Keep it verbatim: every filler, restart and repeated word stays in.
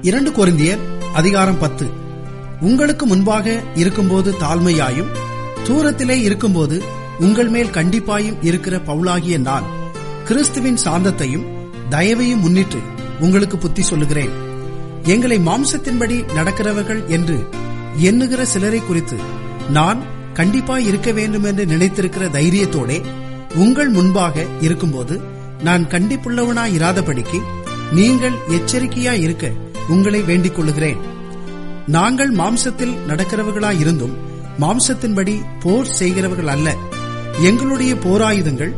இரண்டு கொரிந்தியர் அதிகாரம் பத்து. உங்களுக்கு முன்பாக இருக்கும்போது தாழ்மையாயும் தூரத்திலே இருக்கும்போது உங்கள் மேல் கண்டிப்பாயும் இருக்கிற பவுலாகிய நான் கிறிஸ்துவின் சாந்தத்தையும் தயவையும் முன்னிட்டு உங்களுக்கு புத்தி சொல்லுகிறேன். எங்களை மாம்சத்தின்படி நடக்கிறவர்கள் என்று எண்ணுகிற சிலரை குறித்து நான் கண்டிப்பாய் இருக்க வேண்டும் என்று நினைத்திருக்கிற தைரியத்தோடே உங்கள் முன்பாக இருக்கும்போது நான் கண்டிப்புள்ளவனாயிராதபடிக்கு நீங்கள் எச்சரிக்கையாய் இருக்க உங்களை வேண்டிக் கொள்ளுகிறேன். நாங்கள் மாம்சத்தில் நடக்கிறவர்களாயிருந்தும் மாம்சத்தின்படி போர் செய்கிறவர்கள் அல்ல. எங்களுடைய போராயுதங்கள்